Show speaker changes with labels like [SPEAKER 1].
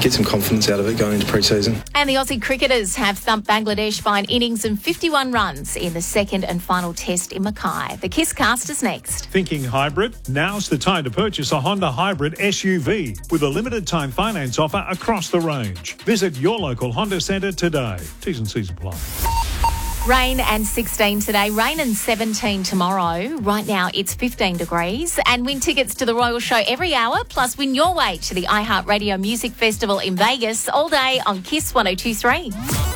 [SPEAKER 1] get some confidence out of it going into pre-season.
[SPEAKER 2] And the Aussie cricketers have thumped Bangladesh by an innings and 51 runs in the second and final test in Mackay. The Kiss Cast is next.
[SPEAKER 3] Thinking hybrid? Now's the time to purchase a Honda Hybrid SUV with a limited time finance offer across the range. Visit your local Honda Centre today. T's and C's apply.
[SPEAKER 2] Rain and 16 today, rain and 17 tomorrow. Right now it's 15 degrees. And win tickets to the Royal Show every hour, plus win your way to the iHeartRadio Music Festival in Vegas all day on Kiss 102.3.